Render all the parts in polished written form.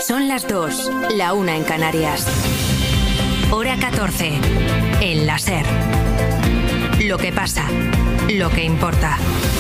Son las 2, la 1 en Canarias. Hora 14, en la SER. Lo que pasa, lo que importa.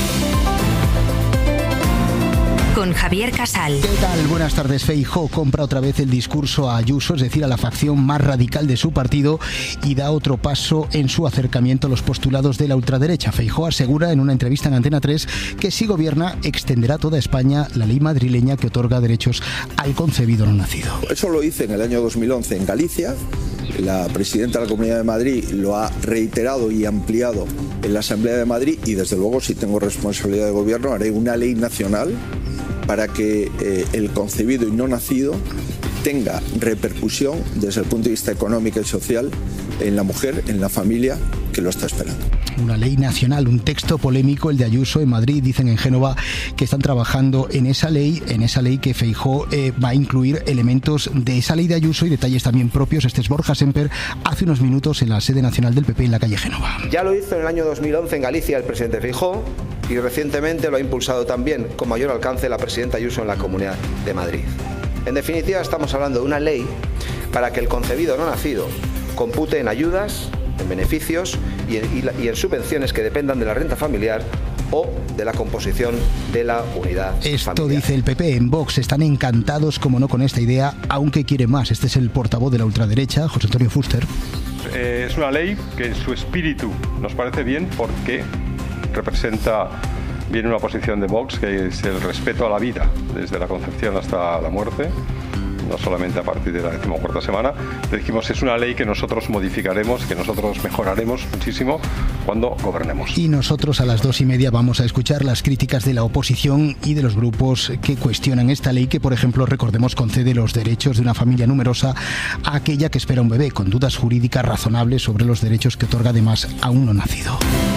Con Javier Casal. ¿Qué tal? Buenas tardes. Feijóo compra otra vez el discurso a Ayuso, es decir, a la facción más radical de su partido, y da otro paso en su acercamiento a los postulados de la ultraderecha. Feijóo asegura en una entrevista en Antena 3 que si gobierna extenderá a toda España la ley madrileña que otorga derechos al concebido no nacido. Eso lo hice en el año 2011 en Galicia. La presidenta de la Comunidad de Madrid lo ha reiterado y ampliado en la Asamblea de Madrid, y desde luego, si tengo responsabilidad de gobierno, haré una ley nacional para que el concebido y no nacido tenga repercusión desde el punto de vista económico y social en la mujer, en la familia que lo está esperando. Una ley nacional, un texto polémico, el de Ayuso. En Madrid dicen en Génova que están trabajando en esa ley que Feijóo va a incluir elementos de esa ley de Ayuso y detalles también propios. Este es Borja Semper hace unos minutos en la sede nacional del PP en la calle Génova. Ya lo hizo en el año 2011 en Galicia el presidente Feijóo, y recientemente lo ha impulsado también con mayor alcance la presidenta Ayuso en la Comunidad de Madrid. En definitiva, estamos hablando de una ley para que el concebido no nacido compute en ayudas, en beneficios y en subvenciones que dependan de la renta familiar o de la composición de la unidad Esto familiar. Dice el PP. En Vox están encantados, como no, con esta idea, aunque quiere más. Este es el portavoz de la ultraderecha, José Antonio Fuster. Es una ley que en su espíritu nos parece bien, porque representa bien una posición de Vox, que es el respeto a la vida, desde la concepción hasta la muerte, no solamente a partir de la 14ª semana. Dijimos, es una ley que nosotros modificaremos, que nosotros mejoraremos muchísimo cuando gobernemos. Y nosotros a las 2:30 vamos a escuchar las críticas de la oposición y de los grupos que cuestionan esta ley que, por ejemplo, recordemos, concede los derechos de una familia numerosa a aquella que espera un bebé, con dudas jurídicas razonables sobre los derechos que otorga además a un no nacido.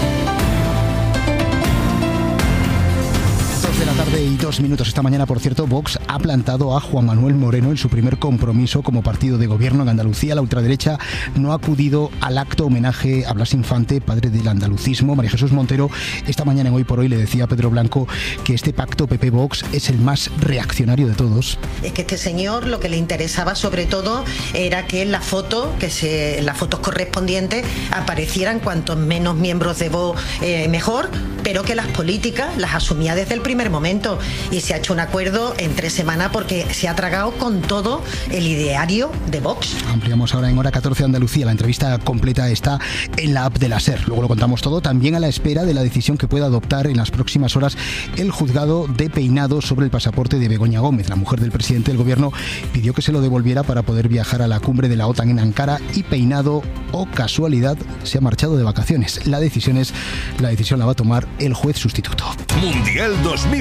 2:02 p.m. Esta mañana, por cierto, Vox ha plantado a Juan Manuel Moreno en su primer compromiso como partido de gobierno en Andalucía. La ultraderecha no ha acudido al acto homenaje a Blas Infante, padre del andalucismo. María Jesús Montero esta mañana en Hoy por Hoy le decía a Pedro Blanco que este pacto PP-Vox es el más reaccionario de todos. Es que este señor lo que le interesaba sobre todo era que en las fotos correspondientes aparecieran cuantos menos miembros de Vox mejor, pero que las políticas las asumía desde el primer momento, y se ha hecho un acuerdo en 3 semanas porque se ha tragado con todo el ideario de Vox. Ampliamos ahora en Hora 14 Andalucía. La entrevista completa está en la app de la SER. Luego lo contamos todo, también a la espera de la decisión que pueda adoptar en las próximas horas el juzgado de Peinado sobre el pasaporte de Begoña Gómez. La mujer del presidente del gobierno pidió que se lo devolviera para poder viajar a la cumbre de la OTAN en Ankara, y Peinado, oh casualidad, se ha marchado de vacaciones. La decisión la va a tomar el juez sustituto. Mundial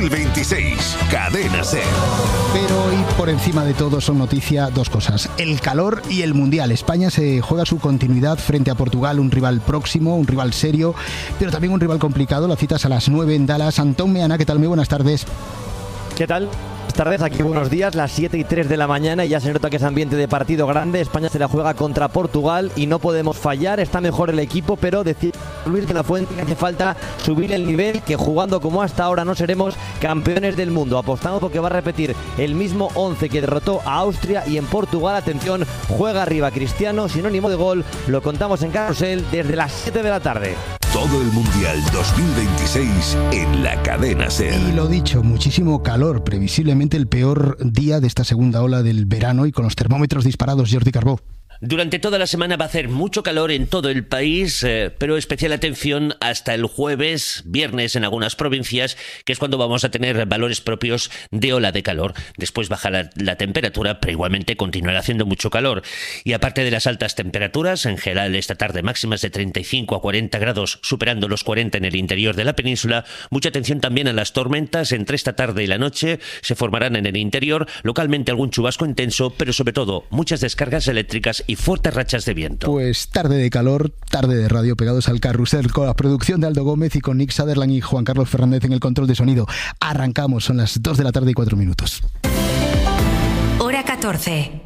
2026, Cadena SER. Pero hoy, por encima de todo, son noticia dos cosas: el calor y el Mundial. España se juega su continuidad frente a Portugal, un rival próximo, un rival serio, pero también un rival complicado. La cita es a las 9 en Dallas. Antón Meana, ¿qué tal? Muy buenas tardes. ¿Qué tal? Buenas tardes, aquí buenos días, las 7:03 de la mañana, y ya se nota que es ambiente de partido grande. España se la juega contra Portugal y no podemos fallar. Está mejor el equipo, pero decir Luis de la Fuente que hace falta subir el nivel, que jugando como hasta ahora no seremos campeones del mundo. Apostamos porque va a repetir el mismo 11 que derrotó a Austria, y en Portugal, atención, juega arriba Cristiano, sinónimo de gol. Lo contamos en Carrusel desde las 7 de la tarde. Todo el Mundial 2026 en la Cadena SER. Y lo dicho, muchísimo calor, previsiblemente el peor día de esta segunda ola del verano, y con los termómetros disparados. Jordi Carbó. Durante toda la semana va a hacer mucho calor en todo el país, pero especial atención hasta el jueves, viernes en algunas provincias, que es cuando vamos a tener valores propios de ola de calor. Después baja la temperatura, pero igualmente continuará haciendo mucho calor. Y aparte de las altas temperaturas, en general esta tarde máximas de 35 a 40 grados, superando los 40 en el interior de la península. Mucha atención también a las tormentas. Entre esta tarde y la noche se formarán en el interior, localmente algún chubasco intenso, pero sobre todo muchas descargas eléctricas y fuertes rachas de viento. Pues tarde de calor, tarde de radio, pegados al carrusel, con la producción de Aldo Gómez y con Nick Sutherland y Juan Carlos Fernández en el control de sonido. Arrancamos, son las 2 de la tarde y 4 minutos. Hora 14.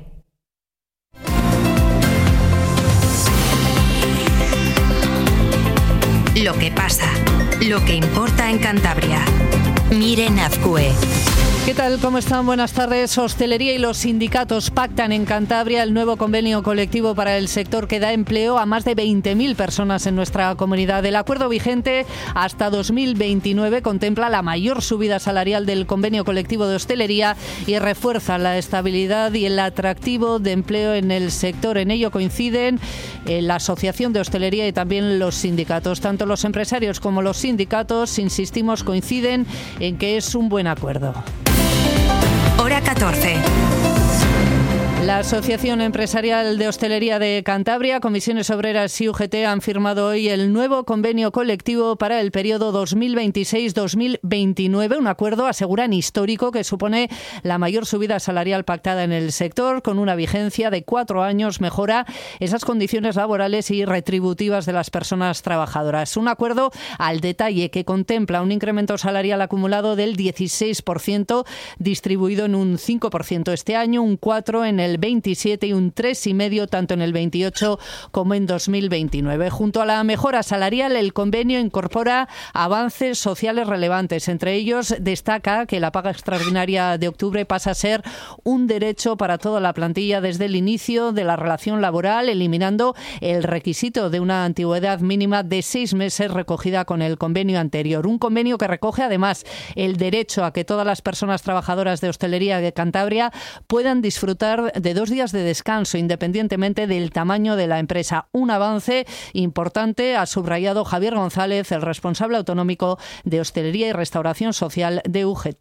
Lo que pasa, lo que importa en Cantabria. Miren Azcue. ¿Qué tal? ¿Cómo están? Buenas tardes. Hostelería y los sindicatos pactan en Cantabria el nuevo convenio colectivo para el sector que da empleo a más de 20.000 personas en nuestra comunidad. El acuerdo vigente hasta 2029 contempla la mayor subida salarial del convenio colectivo de hostelería y refuerza la estabilidad y el atractivo de empleo en el sector. En ello coinciden la Asociación de Hostelería y también los sindicatos. Tanto los empresarios como los sindicatos, insistimos, coinciden en que es un buen acuerdo. Hora 14. La Asociación Empresarial de Hostelería de Cantabria, Comisiones Obreras y UGT han firmado hoy el nuevo convenio colectivo para el periodo 2026-2029, un acuerdo, aseguran, histórico que supone la mayor subida salarial pactada en el sector, con una vigencia de 4 años, mejora esas condiciones laborales y retributivas de las personas trabajadoras. Un acuerdo al detalle que contempla un incremento salarial acumulado del 16%, distribuido en un 5% este año, un 4% en el 27 y un 3,5% tanto en el 28 como en 2029. Junto a la mejora salarial, el convenio incorpora avances sociales relevantes. Entre ellos, destaca que la paga extraordinaria de octubre pasa a ser un derecho para toda la plantilla desde el inicio de la relación laboral, eliminando el requisito de una antigüedad mínima de 6 meses recogida con el convenio anterior. Un convenio que recoge además el derecho a que todas las personas trabajadoras de hostelería de Cantabria puedan disfrutar de 2 días de descanso, independientemente del tamaño de la empresa. Un avance importante, ha subrayado Javier González, el responsable autonómico de Hostelería y Restauración Social de UGT.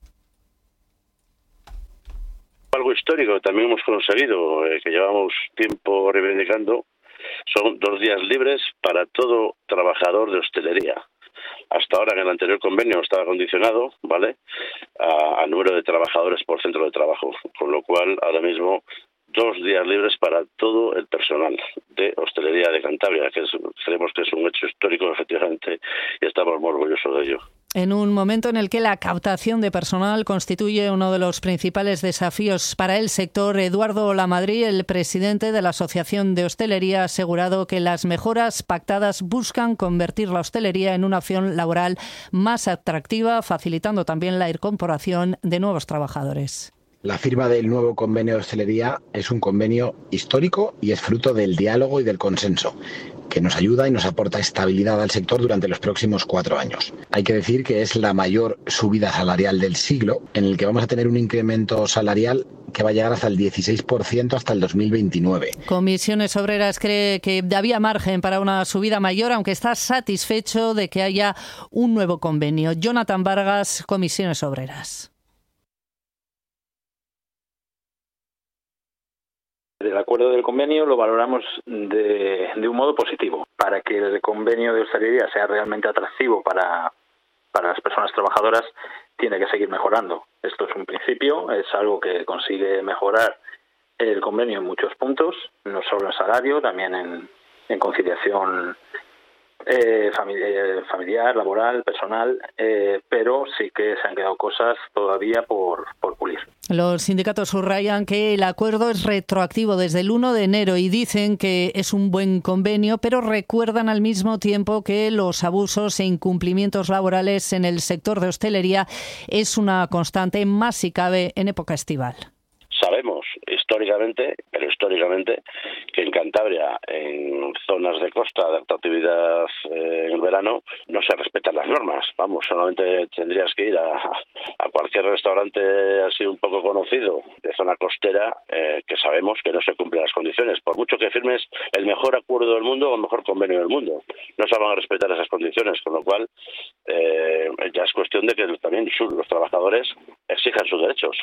Algo histórico también hemos conseguido, que llevamos tiempo reivindicando, son 2 días libres para todo trabajador de hostelería. Hasta ahora, en el anterior convenio, estaba condicionado, ¿vale?, a número de trabajadores por centro de trabajo, con lo cual ahora mismo 2 días libres para todo el personal de hostelería de Cantabria, que creemos que es un hecho histórico, efectivamente, y estamos muy orgullosos de ello. En un momento en el que la captación de personal constituye uno de los principales desafíos para el sector, Eduardo Lamadrid, el presidente de la Asociación de Hostelería, ha asegurado que las mejoras pactadas buscan convertir la hostelería en una opción laboral más atractiva, facilitando también la incorporación de nuevos trabajadores. La firma del nuevo convenio de hostelería es un convenio histórico y es fruto del diálogo y del consenso, que nos ayuda y nos aporta estabilidad al sector durante los próximos 4 años. Hay que decir que es la mayor subida salarial del siglo, en el que vamos a tener un incremento salarial que va a llegar hasta el 16% hasta el 2029. Comisiones Obreras cree que había margen para una subida mayor, aunque está satisfecho de que haya un nuevo convenio. Jonathan Vargas, Comisiones Obreras. El acuerdo del convenio lo valoramos de un modo positivo. Para que el convenio de hostelería sea realmente atractivo para las personas trabajadoras, tiene que seguir mejorando. Esto es un principio, es algo que consigue mejorar el convenio en muchos puntos, no solo en salario, también en conciliación familiar, laboral, personal, pero sí que se han quedado cosas todavía por pulir. Los sindicatos subrayan que el acuerdo es retroactivo desde el 1 de enero y dicen que es un buen convenio, pero recuerdan al mismo tiempo que los abusos e incumplimientos laborales en el sector de hostelería es una constante, más si cabe en época estival. Sabemos históricamente, que en Cantabria, en zonas de costa de alta actividad en el verano, no se respetan las normas. Vamos, solamente tendrías que ir a cualquier restaurante así un poco conocido de zona costera, que sabemos que no se cumplen las condiciones. Por mucho que firmes el mejor acuerdo del mundo o el mejor convenio del mundo, no se van a respetar esas condiciones, con lo cual ya es cuestión de que también los trabajadores exijan sus derechos.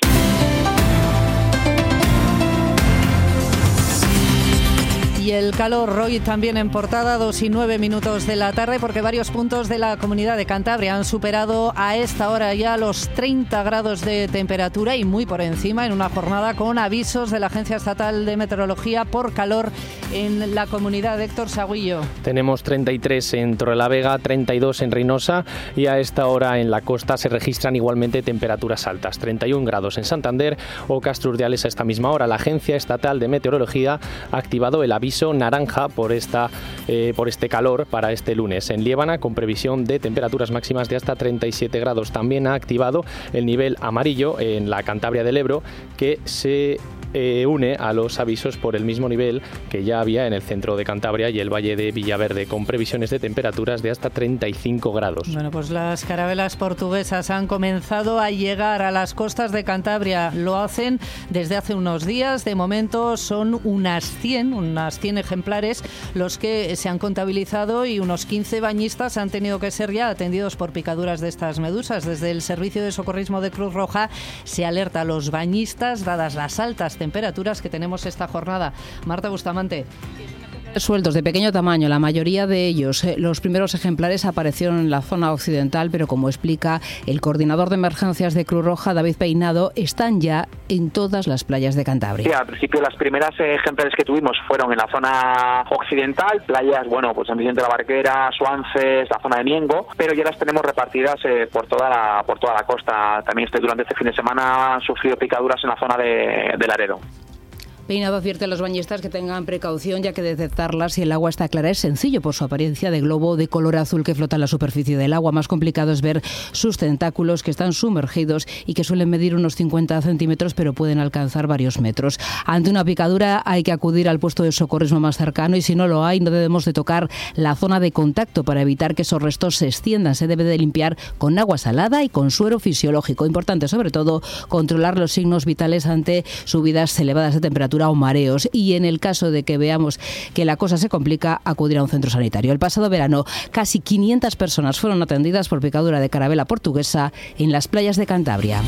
Y el calor hoy también en portada, 2:09 de la tarde, porque varios puntos de la comunidad de Cantabria han superado a esta hora ya los 30 grados de temperatura y muy por encima, en una jornada con avisos de la Agencia Estatal de Meteorología por calor en la comunidad. De Héctor Sagüillo. Tenemos 33 en Torrelavega, 32 en Reynosa y a esta hora en la costa se registran igualmente temperaturas altas, 31 grados en Santander o Castro Urdiales a esta misma hora. La Agencia Estatal de Meteorología ha activado el aviso naranja naranja por este calor para este lunes. En Liébana, con previsión de temperaturas máximas de hasta 37 grados. También ha activado el nivel amarillo en la Cantabria del Ebro, que se une a los avisos por el mismo nivel que ya había en el centro de Cantabria y el valle de Villaverde, con previsiones de temperaturas de hasta 35 grados. Bueno, pues las carabelas portuguesas han comenzado a llegar a las costas de Cantabria. Lo hacen desde hace unos días. De momento son unas 100 ejemplares los que se han contabilizado, y unos 15 bañistas han tenido que ser ya atendidos por picaduras de estas medusas. Desde el Servicio de Socorrismo de Cruz Roja se alerta a los bañistas, dadas las altas temperaturas que tenemos esta jornada. Marta Bustamante. Sueltos de pequeño tamaño, la mayoría de ellos. Los primeros ejemplares aparecieron en la zona occidental, pero como explica el coordinador de emergencias de Cruz Roja, David Peinado, están ya en todas las playas de Cantabria. Sí, al principio las primeras ejemplares que tuvimos fueron en la zona occidental, playas, San Vicente de la Barquera, Suances, la zona de Miengo, pero ya las tenemos repartidas por toda la costa. También durante este fin de semana han sufrido picaduras en la zona de Laredo. Peinado advierte a los bañistas que tengan precaución, ya que detectarlas si el agua está clara es sencillo por su apariencia de globo de color azul que flota en la superficie del agua. Más complicado es ver sus tentáculos, que están sumergidos y que suelen medir unos 50 centímetros, pero pueden alcanzar varios metros. Ante una picadura hay que acudir al puesto de socorrismo más cercano, y si no lo hay, no debemos de tocar la zona de contacto para evitar que esos restos se extiendan. Se debe de limpiar con agua salada y con suero fisiológico. Importante, sobre todo, controlar los signos vitales ante subidas elevadas de temperatura o mareos, y en el caso de que veamos que la cosa se complica, acudir a un centro sanitario. El pasado verano, casi 500 personas fueron atendidas por picadura de carabela portuguesa en las playas de Cantabria.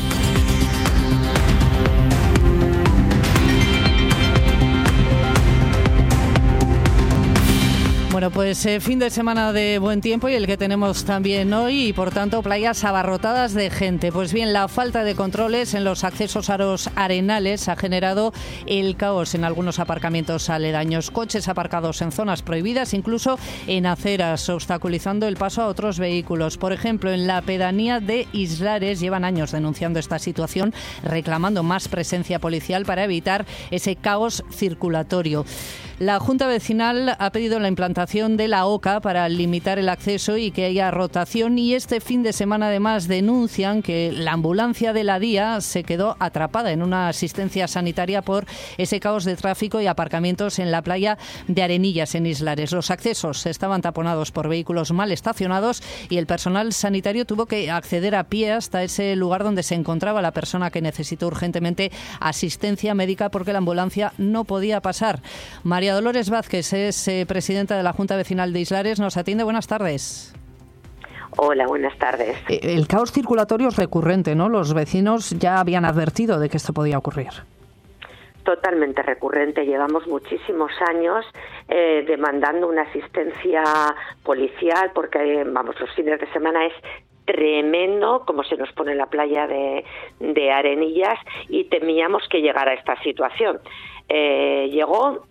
Bueno, pues fin de semana de buen tiempo, y el que tenemos también hoy, y por tanto playas abarrotadas de gente. Pues bien, la falta de controles en los accesos a los arenales ha generado el caos en algunos aparcamientos aledaños. Coches aparcados en zonas prohibidas, incluso en aceras, obstaculizando el paso a otros vehículos. Por ejemplo, en la pedanía de Islares llevan años denunciando esta situación, reclamando más presencia policial para evitar ese caos circulatorio. La Junta Vecinal ha pedido la implantación de la OCA para limitar el acceso y que haya rotación, y este fin de semana además denuncian que la ambulancia de la DIA se quedó atrapada en una asistencia sanitaria por ese caos de tráfico y aparcamientos en la playa de Arenillas, en Islares. Los accesos estaban taponados por vehículos mal estacionados, y el personal sanitario tuvo que acceder a pie hasta ese lugar donde se encontraba la persona que necesitó urgentemente asistencia médica, porque la ambulancia no podía pasar. María Dolores Vázquez es presidenta de la Junta Vecinal de Islares. Nos atiende. Buenas tardes. Hola, buenas tardes. El caos circulatorio es recurrente, ¿no? Los vecinos ya habían advertido de que esto podía ocurrir. Totalmente recurrente. Llevamos muchísimos años demandando una asistencia policial, porque, los fines de semana es tremendo como se nos pone en la playa de Arenillas, y temíamos que llegara a esta situación. Llegó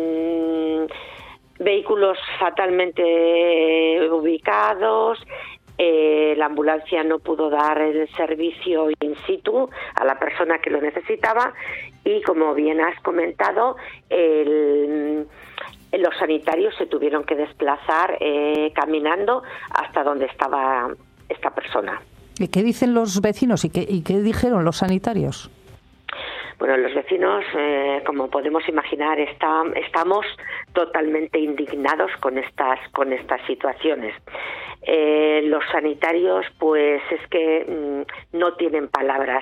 vehículos fatalmente ubicados, la ambulancia no pudo dar el servicio in situ a la persona que lo necesitaba, y como bien has comentado, los sanitarios se tuvieron que desplazar caminando hasta donde estaba esta persona. ¿Y qué dicen los vecinos y qué dijeron los sanitarios? Bueno, los vecinos, como podemos imaginar, estamos totalmente indignados con estas situaciones. Los sanitarios, pues es que no tienen palabras.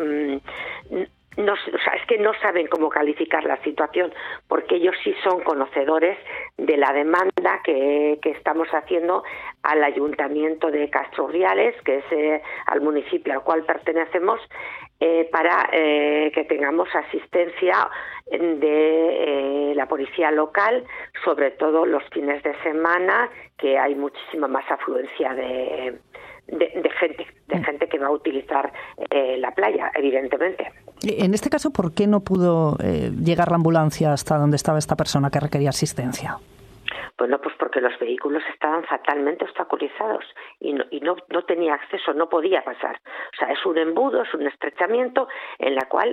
Es que no saben cómo calificar la situación, porque ellos sí son conocedores de la demanda que estamos haciendo al Ayuntamiento de Castro Urdiales, que es al municipio al cual pertenecemos, para que tengamos asistencia de la policía local, sobre todo los fines de semana, que hay muchísima más afluencia de gente que va a utilizar la playa, evidentemente. En este caso, ¿por qué no pudo llegar la ambulancia hasta donde estaba esta persona que requería asistencia? Bueno, pues porque los vehículos estaban fatalmente obstaculizados y no tenía acceso, no podía pasar. O sea, es un embudo, es un estrechamiento en la cual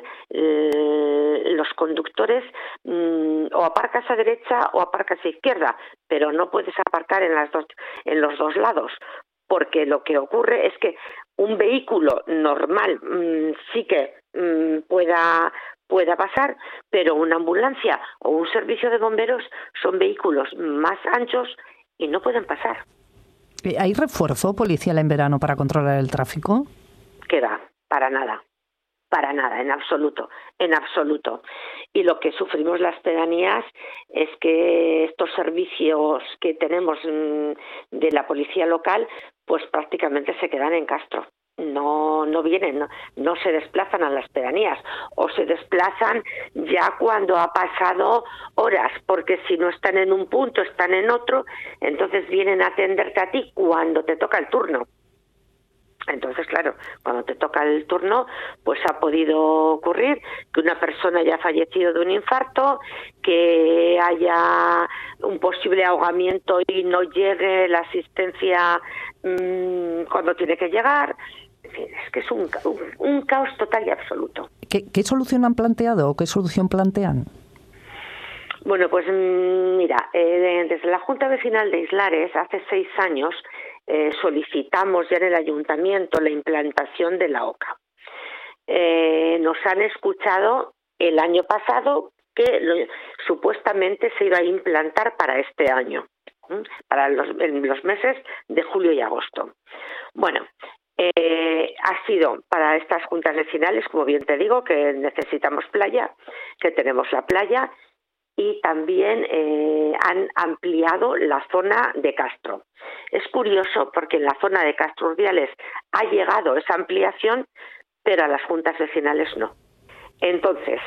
los conductores o aparcas a derecha o aparcas a izquierda, pero no puedes aparcar en los dos lados, porque lo que ocurre es que un vehículo normal sí que pueda pasar, pero una ambulancia o un servicio de bomberos son vehículos más anchos y no pueden pasar. ¿Hay refuerzo policial en verano para controlar el tráfico? Que va, para nada, en absoluto. Y lo que sufrimos las pedanías es que estos servicios que tenemos de la policía local, pues prácticamente se quedan en Castro. No vienen, no se desplazan a las pedanías, o se desplazan ya cuando ha pasado horas, porque si no están en un punto, están en otro, entonces vienen a atenderte a ti cuando te toca el turno. Entonces, claro, cuando te toca el turno, pues ha podido ocurrir que una persona haya fallecido de un infarto, que haya un posible ahogamiento y no llegue la asistencia cuando tiene que llegar. En fin, es que es un caos total y absoluto. ¿Qué solución han planteado o qué solución plantean? Bueno, pues mira, desde la Junta Vecinal de Islares, hace 6 años, solicitamos ya en el ayuntamiento la implantación de la OCA. Nos han escuchado el año pasado que supuestamente se iba a implantar para este año, en los meses de julio y agosto. Bueno, ha sido para estas juntas vecinales, como bien te digo, que necesitamos playa, que tenemos la playa, y también han ampliado la zona de Castro. Es curioso porque en la zona de Castro Urdiales ha llegado esa ampliación, pero a las juntas vecinales no. Entonces,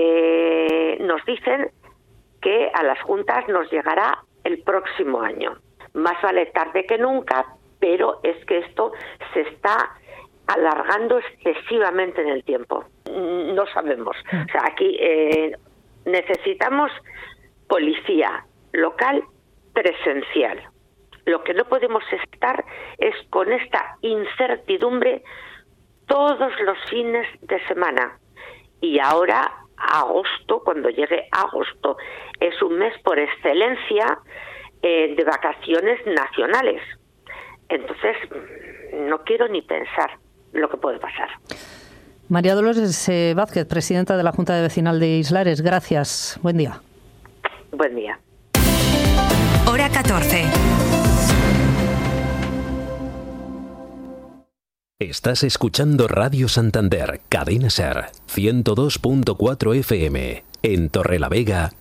nos dicen que a las juntas nos llegará el próximo año. Más vale tarde que nunca, pero es que esto se está alargando excesivamente en el tiempo. No sabemos. O sea, aquí necesitamos policía local presencial. Lo que no podemos estar es con esta incertidumbre todos los fines de semana. Y ahora, agosto, cuando llegue agosto, es un mes por excelencia de vacaciones nacionales. Entonces, no quiero ni pensar lo que puede pasar. María Dolores Vázquez, presidenta de la Junta de Vecinal de Islares, gracias. Buen día. Buen día. Hora 14. Estás escuchando Radio Santander, Cadena SER, 102.4 FM, en Torrelavega,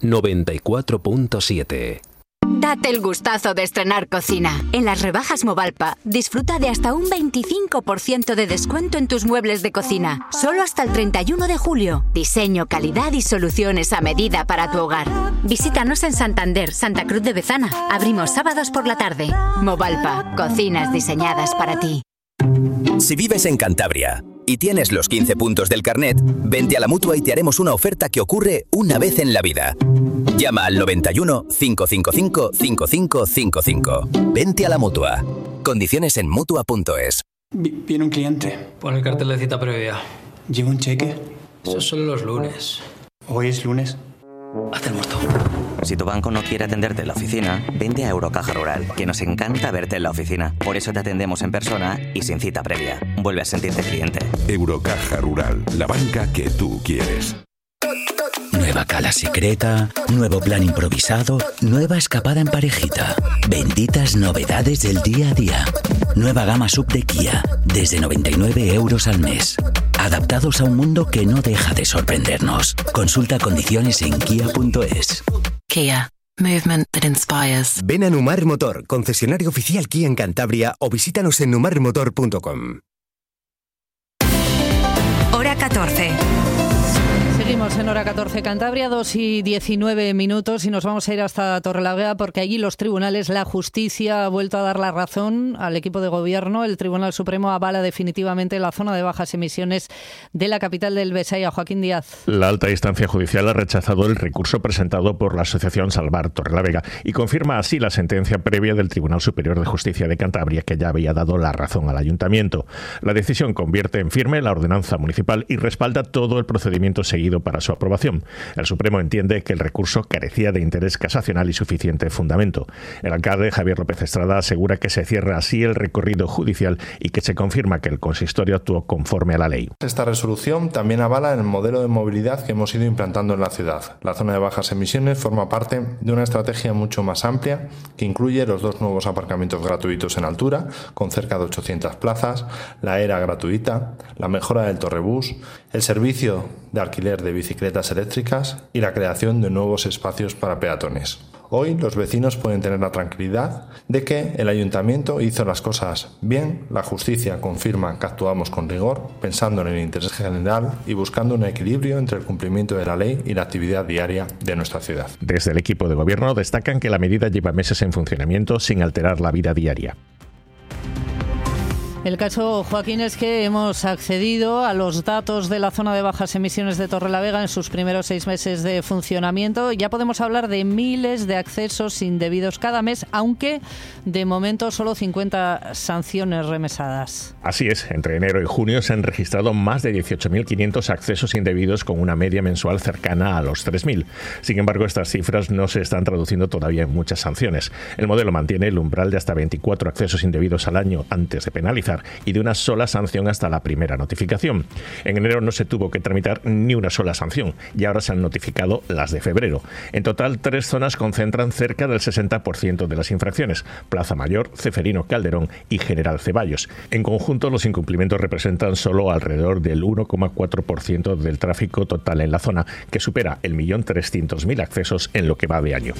94.7. Date el gustazo de estrenar cocina. En las rebajas Movalpa, disfruta de hasta un 25% de descuento en tus muebles de cocina. Solo hasta el 31 de julio. Diseño, calidad y soluciones a medida para tu hogar. Visítanos en Santander, Santa Cruz de Bezana. Abrimos sábados por la tarde. Movalpa, cocinas diseñadas para ti. Si vives en Cantabria y tienes los 15 puntos del carnet, vente a la Mutua y te haremos una oferta que ocurre una vez en la vida. Llama al 91 555 5555. Vente a la Mutua. Condiciones en Mutua.es. Viene un cliente. Pon el cartel de cita previa. ¿Lleva un cheque? Eso solo los lunes. ¿Hoy es lunes? Haz el muerto. Si tu banco no quiere atenderte en la oficina, vente a Eurocaja Rural, que nos encanta verte en la oficina. Por eso te atendemos en persona y sin cita previa. Vuelve a sentirte cliente. Eurocaja Rural, la banca que tú quieres. Nueva cala secreta, nuevo plan improvisado, nueva escapada en parejita. Benditas novedades del día a día. Nueva gama sub de Kia, desde 99 € al mes. Adaptados a un mundo que no deja de sorprendernos. Consulta condiciones en kia.es. Kia. Movement that inspires. Ven a Numar Motor, concesionario oficial Kia en Cantabria, o visítanos en numarmotor.com. Hora 14. Seguimos Seguimos en Hora 14 Cantabria, 2:19 y nos vamos a ir hasta Torrelavega porque allí los tribunales, la justicia ha vuelto a dar la razón al equipo de gobierno. El Tribunal Supremo avala definitivamente la zona de bajas emisiones de la capital del Besaya. Joaquín Díaz. La alta instancia judicial ha rechazado el recurso presentado por la asociación Salvar Torrelavega y confirma así la sentencia previa del Tribunal Superior de Justicia de Cantabria, que ya había dado la razón al ayuntamiento. La decisión convierte en firme la ordenanza municipal y respalda todo el procedimiento seguido para su aprobación. El Supremo entiende que el recurso carecía de interés casacional y suficiente fundamento. El alcalde Javier López Estrada asegura que se cierra así el recorrido judicial y que se confirma que el consistorio actuó conforme a la ley. Esta resolución también avala el modelo de movilidad que hemos ido implantando en la ciudad. La zona de bajas emisiones forma parte de una estrategia mucho más amplia que incluye los 2 nuevos aparcamientos gratuitos en altura, con cerca de 800 plazas, la ERA gratuita, la mejora del torrebús, el servicio de alquiler de bicicletas eléctricas y la creación de nuevos espacios para peatones. Hoy los vecinos pueden tener la tranquilidad de que el ayuntamiento hizo las cosas bien, la justicia confirma que actuamos con rigor, pensando en el interés general y buscando un equilibrio entre el cumplimiento de la ley y la actividad diaria de nuestra ciudad. Desde el equipo de gobierno destacan que la medida lleva meses en funcionamiento sin alterar la vida diaria. El caso, Joaquín, es que hemos accedido a los datos de la zona de bajas emisiones de Torrelavega en sus primeros 6 meses de funcionamiento. Ya podemos hablar de miles de accesos indebidos cada mes, aunque de momento solo 50 sanciones remesadas. Así es, entre enero y junio se han registrado más de 18.500 accesos indebidos con una media mensual cercana a los 3.000. Sin embargo, estas cifras no se están traduciendo todavía en muchas sanciones. El modelo mantiene el umbral de hasta 24 accesos indebidos al año antes de penalizar y de una sola sanción hasta la primera notificación. En enero no se tuvo que tramitar ni una sola sanción y ahora se han notificado las de febrero. En total, 3 zonas concentran cerca del 60% de las infracciones: Plaza Mayor, Ceferino Calderón y General Ceballos. En conjunto, los incumplimientos representan solo alrededor del 1,4% del tráfico total en la zona, que supera el 1.300.000 accesos en lo que va de año.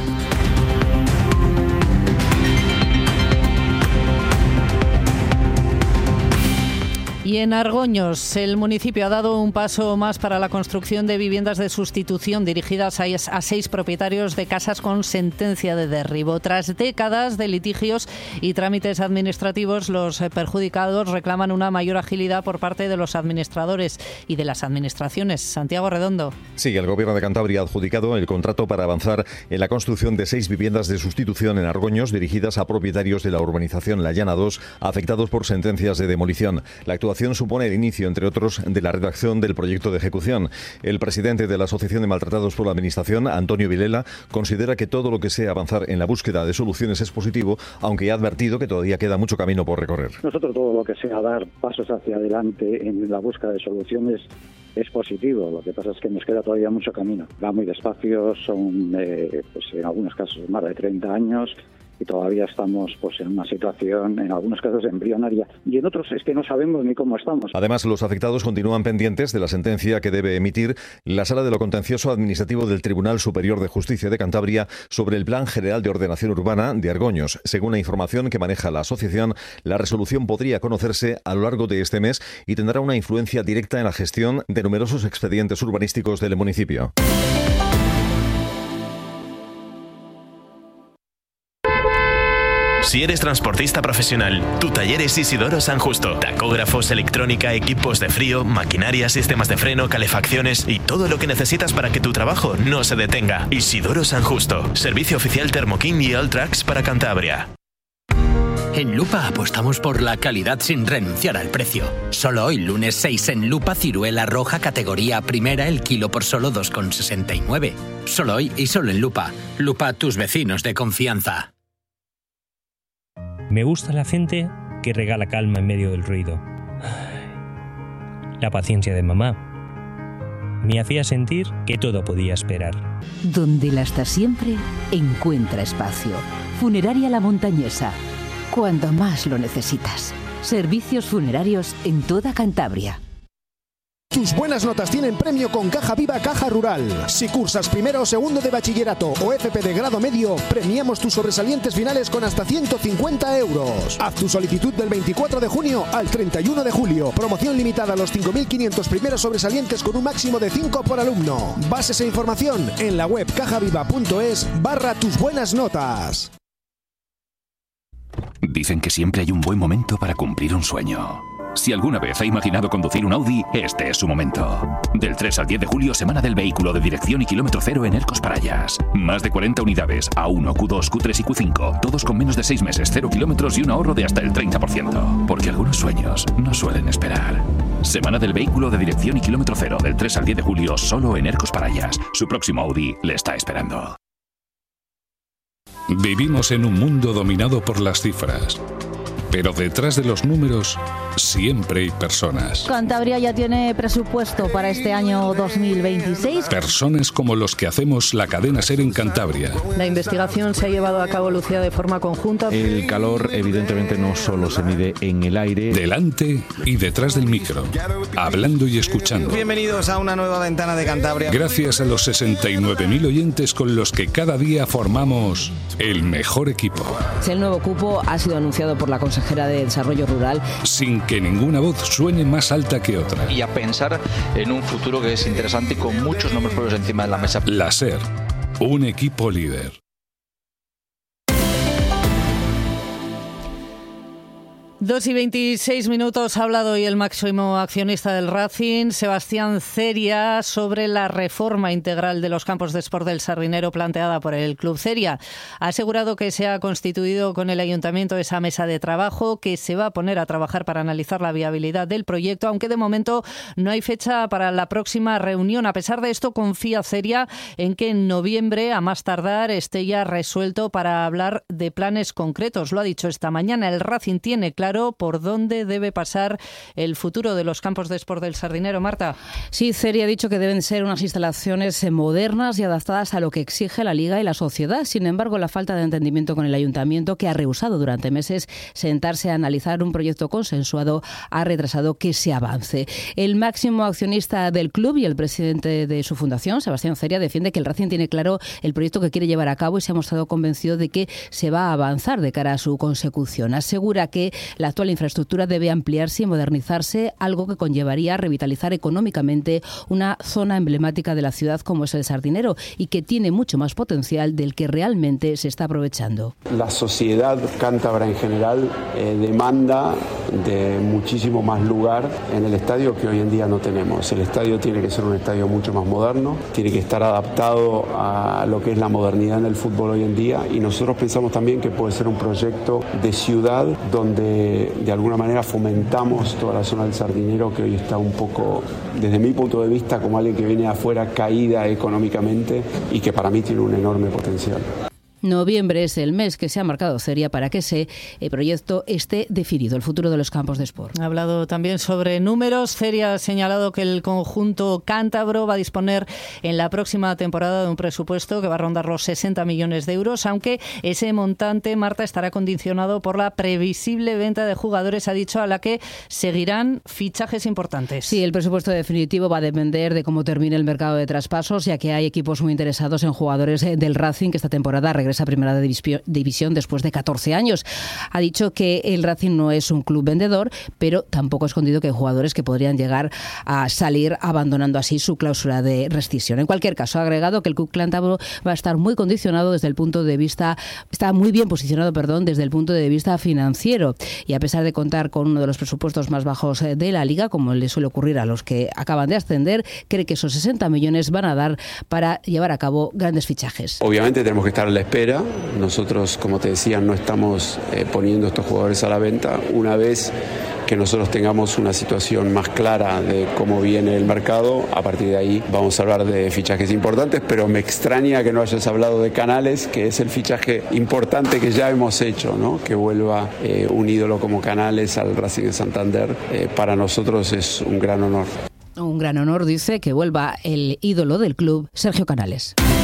Y en Argoños, el municipio ha dado un paso más para la construcción de viviendas de sustitución dirigidas a 6 propietarios de casas con sentencia de derribo. Tras décadas de litigios y trámites administrativos, los perjudicados reclaman una mayor agilidad por parte de los administradores y de las administraciones. Santiago Redondo. Sí, el Gobierno de Cantabria ha adjudicado el contrato para avanzar en la construcción de 6 viviendas de sustitución en Argoños dirigidas a propietarios de la urbanización La Llana 2 afectados por sentencias de demolición. La actuación supone el inicio, entre otros, de la redacción del proyecto de ejecución. El presidente de la Asociación de Maltratados por la Administración, Antonio Vilela, considera que todo lo que sea avanzar en la búsqueda de soluciones es positivo, aunque ha advertido que todavía queda mucho camino por recorrer. Nosotros todo lo que sea dar pasos hacia adelante en la búsqueda de soluciones es positivo. Lo que pasa es que nos queda todavía mucho camino. Va muy despacio, son pues en algunos casos más de 30 años. Y todavía estamos pues en una situación, en algunos casos, embrionaria. Y en otros es que no sabemos ni cómo estamos. Además, los afectados continúan pendientes de la sentencia que debe emitir la Sala de lo Contencioso Administrativo del Tribunal Superior de Justicia de Cantabria sobre el Plan General de Ordenación Urbana de Argoños. Según la información que maneja la asociación, la resolución podría conocerse a lo largo de este mes y tendrá una influencia directa en la gestión de numerosos expedientes urbanísticos del municipio. Si eres transportista profesional, tu taller es Isidoro San Justo. Tacógrafos, electrónica, equipos de frío, maquinaria, sistemas de freno, calefacciones y todo lo que necesitas para que tu trabajo no se detenga. Isidoro San Justo. Servicio oficial Thermoking y Alltrax para Cantabria. En Lupa apostamos por la calidad sin renunciar al precio. Solo hoy, lunes 6, en Lupa, ciruela roja categoría primera, el kilo por solo 2,69. Solo hoy y solo en Lupa. Lupa, tus vecinos de confianza. Me gusta la gente que regala calma en medio del ruido. La paciencia de mamá me hacía sentir que todo podía esperar. Donde la hasta siempre encuentra espacio. Funeraria La Montañesa. Cuando más lo necesitas. Servicios funerarios en toda Cantabria. Tus buenas notas tienen premio con Caja Viva Caja Rural. Si cursas primero o segundo de bachillerato o FP de grado medio, premiamos tus sobresalientes finales con hasta 150 euros. Haz tu solicitud del 24 de junio al 31 de julio. Promoción limitada a los 5.500 primeros sobresalientes con un máximo de 5 por alumno. Bases e información en la web cajaviva.es/tus buenas notas. Dicen que siempre hay un buen momento para cumplir un sueño. Si alguna vez ha imaginado conducir un Audi, este es su momento. Del 3 al 10 de julio, semana del vehículo de dirección y kilómetro cero en Ercos Parayas. Más de 40 unidades, A1, Q2, Q3 y Q5. Todos con menos de 6 meses, 0 kilómetros y un ahorro de hasta el 30%. Porque algunos sueños no suelen esperar. Semana del vehículo de dirección y kilómetro cero, del 3 al 10 de julio, solo en Ercos Parayas. Su próximo Audi le está esperando. Vivimos en un mundo dominado por las cifras. Pero detrás de los números siempre hay personas. Cantabria ya tiene presupuesto para este año 2026. Personas como los que hacemos la cadena SER en Cantabria. La investigación se ha llevado a cabo, Lucía, de forma conjunta. El calor evidentemente no solo se mide en el aire. Delante y detrás del micro, hablando y escuchando. Bienvenidos a una nueva ventana de Cantabria. Gracias a los 69.000 oyentes con los que cada día formamos el mejor equipo. El nuevo cupo ha sido anunciado por la consejera de Desarrollo Rural. Sin que ninguna voz suene más alta que otra. Y a pensar en un futuro que es interesante y con muchos nombres propios encima de la mesa. La SER, un equipo líder. 2:26 ha hablado hoy el máximo accionista del Racing, Sebastián Ceria, sobre la reforma integral de los campos de sport del Sardinero planteada por el Club Ceria. Ha asegurado que se ha constituido con el Ayuntamiento esa mesa de trabajo, que se va a poner a trabajar para analizar la viabilidad del proyecto, aunque de momento no hay fecha para la próxima reunión. A pesar de esto, confía Ceria en que en noviembre, a más tardar, esté ya resuelto para hablar de planes concretos. Lo ha dicho esta mañana. El Racing tiene claro por dónde debe pasar el futuro de los campos de sport del Sardinero. Marta. Sí, Ceria ha dicho que deben ser unas instalaciones modernas y adaptadas a lo que exige la Liga y la sociedad. Sin embargo, la falta de entendimiento con el Ayuntamiento, que ha rehusado durante meses sentarse a analizar un proyecto consensuado, ha retrasado que se avance. El máximo accionista del club y el presidente de su fundación, Sebastián Ceria, defiende que el Racing tiene claro el proyecto que quiere llevar a cabo y se ha mostrado convencido de que se va a avanzar de cara a su consecución. Asegura que la actual infraestructura debe ampliarse y modernizarse, algo que conllevaría revitalizar económicamente una zona emblemática de la ciudad como es el Sardinero y que tiene mucho más potencial del que realmente se está aprovechando. La sociedad cántabra en general demanda de muchísimo más lugar en el estadio que hoy en día no tenemos. El estadio tiene que ser un estadio mucho más moderno, tiene que estar adaptado a lo que es la modernidad en el fútbol hoy en día, y nosotros pensamos también que puede ser un proyecto de ciudad donde de alguna manera fomentamos toda la zona del Sardinero, que hoy está un poco, desde mi punto de vista, como alguien que viene de afuera, caída económicamente y que para mí tiene un enorme potencial. Noviembre es el mes que se ha marcado Ceria para que ese proyecto esté definido, el futuro de los campos de sport. Ha hablado también sobre números. Ceria ha señalado que el conjunto cántabro va a disponer en la próxima temporada de un presupuesto que va a rondar los 60 millones de euros, aunque ese montante, Marta, estará condicionado por la previsible venta de jugadores, ha dicho, a la que seguirán fichajes importantes. Sí, el presupuesto definitivo va a depender de cómo termine el mercado de traspasos, ya que hay equipos muy interesados en jugadores del Racing, que esta temporada regresa a primera división después de 14 años. Ha dicho que el Racing no es un club vendedor, pero tampoco ha escondido que hay jugadores que podrían llegar a salir abandonando así su cláusula de rescisión. En cualquier caso, ha agregado que el club cántabro va a estar muy condicionado desde el punto de vista, está muy bien posicionado, desde el punto de vista financiero, y a pesar de contar con uno de los presupuestos más bajos de la Liga, como le suele ocurrir a los que acaban de ascender, cree que esos 60 millones van a dar para llevar a cabo grandes fichajes. Obviamente tenemos que estar a la espera. Nosotros, como te decía, no estamos poniendo estos jugadores a la venta. Una vez que nosotros tengamos una situación más clara de cómo viene el mercado, a partir de ahí vamos a hablar de fichajes importantes, pero me extraña que no hayas hablado de Canales, que es el fichaje importante que ya hemos hecho, ¿no? Que vuelva un ídolo como Canales al Racing de Santander. Para nosotros es un gran honor. Un gran honor, dice, que vuelva el ídolo del club, Sergio Canales.